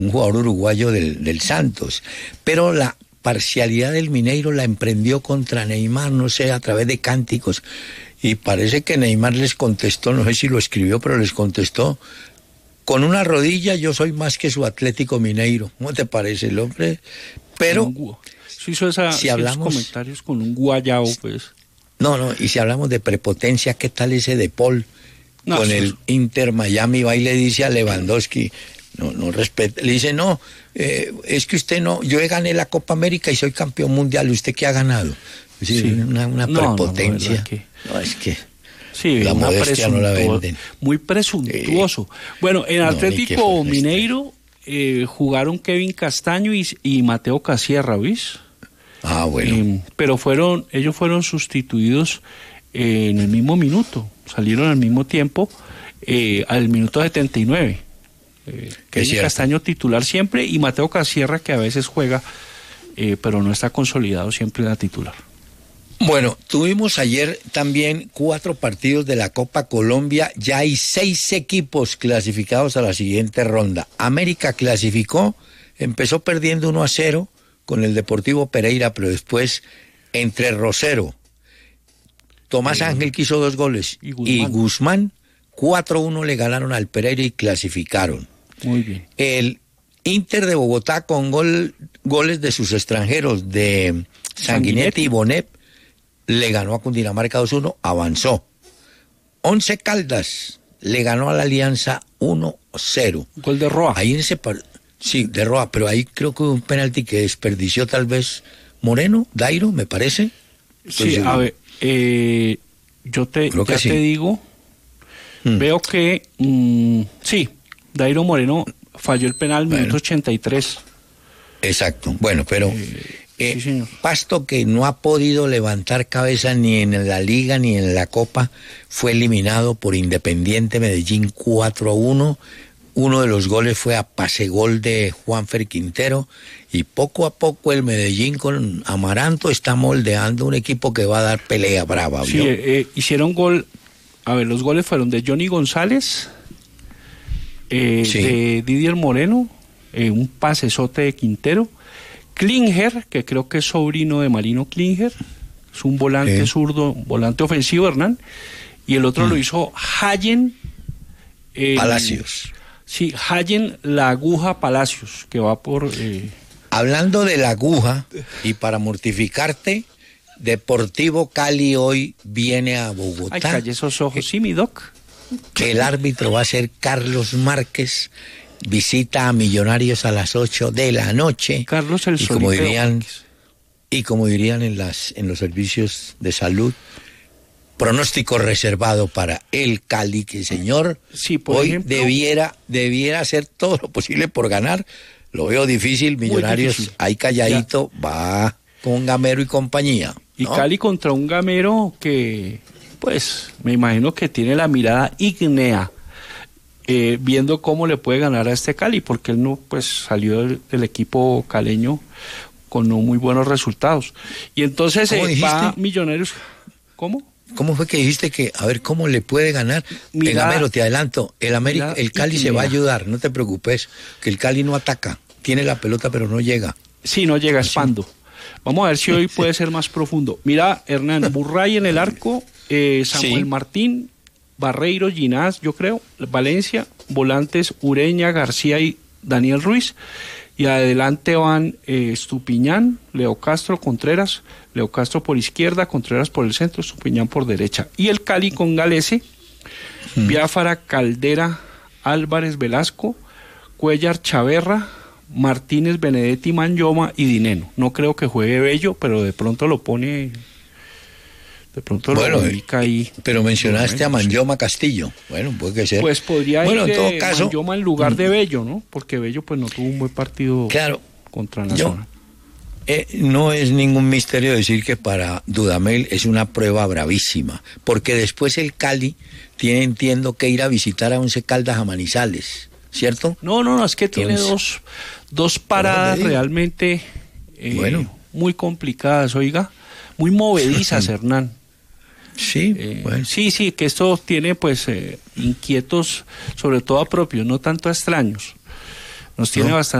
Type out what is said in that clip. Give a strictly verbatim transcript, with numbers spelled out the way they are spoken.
un jugador uruguayo del, del Santos, pero la parcialidad del Mineiro la emprendió contra Neymar, no sé, a través de cánticos, y parece que Neymar les contestó, no sé si lo escribió, pero les contestó, con una rodilla yo soy más que su Atlético Mineiro. ¿Cómo te parece el hombre? Pero si hizo esa, si hablamos, esos comentarios con un guayao, pues. No, no, y si hablamos de prepotencia, ¿qué tal ese de Paul? No, con el Inter Miami va y le dice a Lewandowski, no, no respeta, le dice, no, eh, es que usted no, yo gané la Copa América y soy campeón mundial, ¿usted qué ha ganado? Es decir, sí. una, una no, prepotencia. No, que... no, es que sí, la modestia no la venden. Muy presuntuoso. Eh, bueno, en Atlético no, Mineiro eh, jugaron Kevin Castaño y, y Mateo Casierra, ¿viste? Ah, bueno. Eh, pero fueron, ellos fueron sustituidos eh, en el mismo minuto, salieron al mismo tiempo, eh, al minuto setenta y nueve. Eh, Kevin Castaño titular siempre y Mateo Casierra que a veces juega, eh, pero no está consolidado siempre en la titular. Bueno, tuvimos ayer también cuatro partidos de la Copa Colombia, ya hay seis equipos clasificados a la siguiente ronda. América clasificó, empezó perdiendo uno a cero con el Deportivo Pereira, pero después entre Rosero, Tomás sí. Ángel que hizo dos goles y Guzmán, y Guzmán cuatro a uno le ganaron al Pereira y clasificaron. Muy bien. El Inter de Bogotá con gol, goles de sus extranjeros, de Sanguinetti y Bonet, le ganó a Cundinamarca dos a uno, avanzó. Once Caldas le ganó a la Alianza uno a cero. Gol de Roa. Ahí en ese par... Sí, de Roa, pero ahí creo que hubo un penalti que desperdició tal vez Moreno, Dairo, me parece. Sí, a ver, eh, yo te, ya sí. te digo, hmm. veo que, mmm, sí, Dairo Moreno falló el penal bueno. minuto ochenta y tres. Exacto, bueno, pero... Eh, Eh, sí, Pasto, que no ha podido levantar cabeza ni en la Liga ni en la Copa, fue eliminado por Independiente Medellín cuatro a uno. Uno de los goles fue a pasegol de Juanfer Quintero, y poco a poco el Medellín con Amaranto está moldeando un equipo que va a dar pelea brava. Sí, eh, hicieron gol, a ver, los goles fueron de Johnny González, eh, sí. de Didier Moreno, eh, un pasesote de Quintero, Klinger, que creo que es sobrino de Marino Klinger, es un volante eh. zurdo, volante ofensivo, Hernán, y el otro mm. lo hizo Hayen eh, Palacios. Sí, Hayen La Aguja Palacios, que va por... Eh... Hablando de La Aguja, y para mortificarte, Deportivo Cali hoy viene a Bogotá. Ay, calle esos ojos, sí, mi doc. Que el árbitro va a ser Carlos Márquez. Visita a Millonarios a las ocho de la noche. Carlos el y como dirían Y como dirían en, las, en los servicios de salud, pronóstico reservado para el Cali, que señor, sí, por hoy ejemplo, debiera, debiera hacer todo lo posible por ganar. Lo veo difícil, Millonarios difícil. Ahí calladito, ya. Va con Gamero y compañía, ¿no? Y Cali contra un Gamero que, pues, me imagino que tiene la mirada ígnea, Eh, viendo cómo le puede ganar a este Cali, porque él no pues salió del, del equipo caleño con no muy buenos resultados. Y entonces eh, va Millonarios. ¿Cómo? ¿Cómo fue que dijiste que, a ver, cómo le puede ganar? Mira, el Gamero, te adelanto, el, América, el Cali se va a ayudar, no te preocupes, que el Cali no ataca, tiene la pelota pero no llega. Sí, no llega, es Pando. Vamos a ver si hoy puede ser más profundo. Mira, Hernán, Burray en el arco, eh, Samuel sí. Martín, Barreiro, Ginás, yo creo, Valencia, volantes Ureña, García y Daniel Ruiz, y adelante van eh, Estupiñán, Leo Castro, Contreras, Leo Castro por izquierda, Contreras por el centro, Estupiñán por derecha, y el Cali con Galese, mm. Biafara, Caldera, Álvarez, Velasco, Cuellar, Chaverra, Martínez, Benedetti, Manyoma y Dineno. No creo que juegue Bello, pero de pronto lo pone... De pronto bueno, lo ubica ahí. Pero mencionaste a Manyoma Castillo. Bueno, puede que sea. Pues podría bueno, ir en todo caso, Manyoma en lugar de Bello, ¿no? Porque Bello pues no tuvo un buen partido claro, contra la yo, zona. Eh, no es ningún misterio decir que para Dudamel es una prueba bravísima, porque después el Cali tiene, entiendo, que ir a visitar a Once Caldas a Manizales, ¿cierto? No, no, no, es que Entonces, tiene dos, dos paradas realmente eh, bueno. muy complicadas, oiga, muy movedizas, Hernán. Sí, eh, bueno. sí, sí, que esto tiene pues eh, inquietos, sobre todo a propios, no tanto a extraños. Nos tiene ¿no? bastante